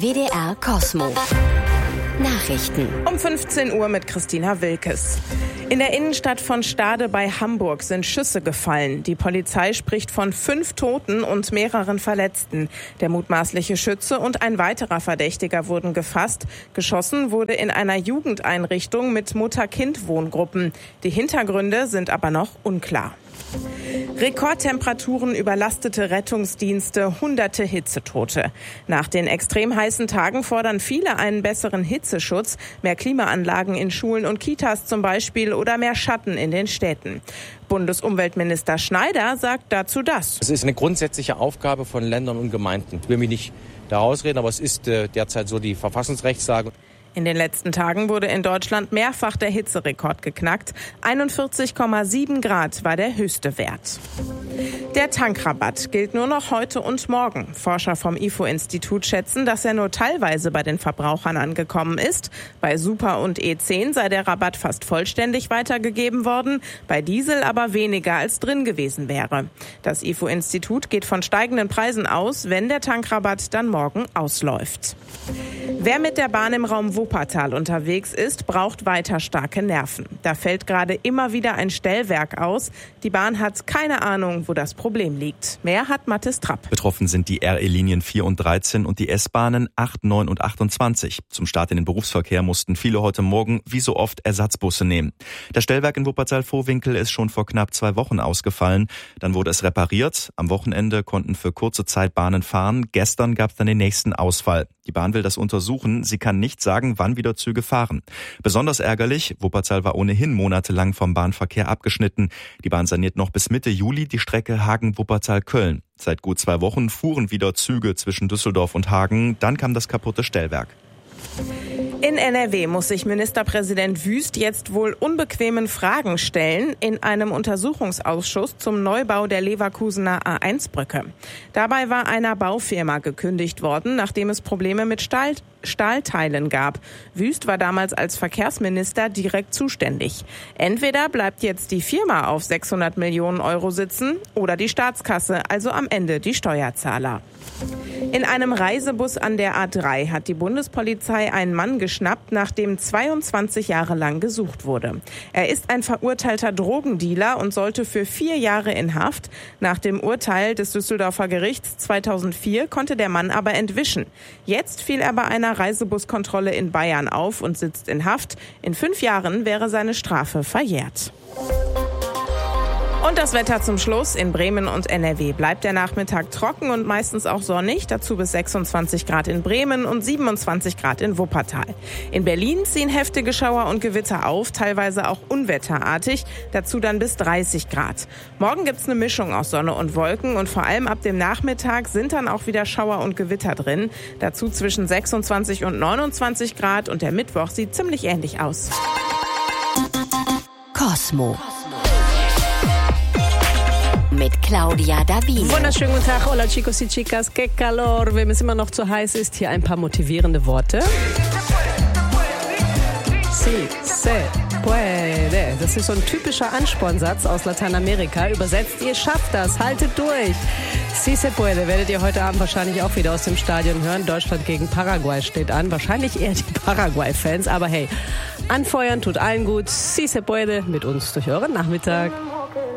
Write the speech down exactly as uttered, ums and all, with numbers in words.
W D R Cosmo. Nachrichten. Um fünfzehn Uhr mit Christina Wilkes. In der Innenstadt von Stade bei Hamburg sind Schüsse gefallen. Die Polizei spricht von fünf Toten und mehreren Verletzten. Der mutmaßliche Schütze und ein weiterer Verdächtiger wurden gefasst. Geschossen wurde in einer Jugendeinrichtung mit Mutter-Kind-Wohngruppen. Die Hintergründe sind aber noch unklar. Rekordtemperaturen, überlastete Rettungsdienste, hunderte Hitzetote. Nach den extrem heißen Tagen fordern viele einen besseren Hitzeschutz, mehr Klimaanlagen in Schulen und Kitas zum Beispiel oder mehr Schatten in den Städten. Bundesumweltminister Schneider sagt dazu das. Es ist eine grundsätzliche Aufgabe von Ländern und Gemeinden. Ich will mich nicht da rausreden, aber es ist äh, derzeit so die Verfassungsrechtslage. In den letzten Tagen wurde in Deutschland mehrfach der Hitzerekord geknackt. einundvierzig Komma sieben Grad war der höchste Wert. Der Tankrabatt gilt nur noch heute und morgen. Forscher vom I F O-Institut schätzen, dass er nur teilweise bei den Verbrauchern angekommen ist. Bei Super und E zehn sei der Rabatt fast vollständig weitergegeben worden, bei Diesel aber weniger als drin gewesen wäre. Das I F O-Institut geht von steigenden Preisen aus, wenn der Tankrabatt dann morgen ausläuft. Wer mit der Bahn im Raum Wuppertal unterwegs ist, braucht weiter starke Nerven. Da fällt gerade immer wieder ein Stellwerk aus. Die Bahn hat keine Ahnung, wo das Problem liegt. Mehr hat Mathis Trapp. Betroffen sind die R E-Linien vier und dreizehn und die S-Bahnen acht, neun und achtundzwanzig. Zum Start in den Berufsverkehr mussten viele heute Morgen wie so oft Ersatzbusse nehmen. Das Stellwerk in Wuppertal-Vohwinkel ist schon vor knapp zwei Wochen ausgefallen. Dann wurde es repariert. Am Wochenende konnten für kurze Zeit Bahnen fahren. Gestern gab es dann den nächsten Ausfall. Die Bahn will das untersuchen. Sie kann nicht sagen, wann wieder Züge fahren. Besonders ärgerlich, Wuppertal war ohnehin monatelang vom Bahnverkehr abgeschnitten. Die Bahn saniert noch bis Mitte Juli die Strecke Hagen-Wuppertal-Köln. Seit gut zwei Wochen fuhren wieder Züge zwischen Düsseldorf und Hagen. Dann kam das kaputte Stellwerk. In N R W muss sich Ministerpräsident Wüst jetzt wohl unbequemen Fragen stellen in einem Untersuchungsausschuss zum Neubau der Leverkusener A eins Brücke. Dabei war einer Baufirma gekündigt worden, nachdem es Probleme mit Stahl Stahlteilen gab. Wüst war damals als Verkehrsminister direkt zuständig. Entweder bleibt jetzt die Firma auf sechshundert Millionen Euro sitzen oder die Staatskasse, also am Ende die Steuerzahler. In einem Reisebus an der A drei hat die Bundespolizei einen Mann geschnappt, nach dem zweiundzwanzig Jahre lang gesucht wurde. Er ist ein verurteilter Drogendealer und sollte für vier Jahre in Haft. Nach dem Urteil des Düsseldorfer Gerichts zweitausendvier konnte der Mann aber entwischen. Jetzt fiel er bei einer Reisebuskontrolle in Bayern auf und sitzt in Haft. In fünf Jahren wäre seine Strafe verjährt. Und das Wetter zum Schluss. In Bremen und N R W bleibt der Nachmittag trocken und meistens auch sonnig. Dazu bis sechsundzwanzig Grad in Bremen und siebenundzwanzig Grad in Wuppertal. In Berlin ziehen heftige Schauer und Gewitter auf, teilweise auch unwetterartig. Dazu dann bis dreißig Grad. Morgen gibt's eine Mischung aus Sonne und Wolken und vor allem ab dem Nachmittag sind dann auch wieder Schauer und Gewitter drin. Dazu zwischen sechsundzwanzig und neunundzwanzig Grad und der Mittwoch sieht ziemlich ähnlich aus. Cosmo. Mit Claudia Davino. Wunderschönen guten Tag, hola chicos y chicas, que calor. Wem es immer noch zu heiß ist, hier ein paar motivierende Worte. Si se puede. Das ist so ein typischer Anspornsatz aus Lateinamerika. Übersetzt, ihr schafft das, haltet durch. Si se puede werdet ihr heute Abend wahrscheinlich auch wieder aus dem Stadion hören. Deutschland gegen Paraguay steht an. Wahrscheinlich eher die Paraguay-Fans. Aber hey, anfeuern tut allen gut. Si se puede mit uns durch euren Nachmittag.